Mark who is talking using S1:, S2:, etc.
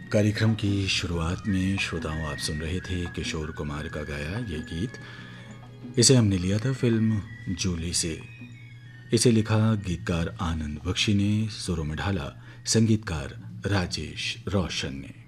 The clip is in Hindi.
S1: कार्यक्रम की शुरुआत में श्रोताओं आप सुन रहे थे किशोर कुमार का गाया ये गीत। इसे हमने लिया था फिल्म जूली से। इसे लिखा गीतकार आनंद बख्शी ने, सुरों में ढाला संगीतकार राजेश रोशन ने।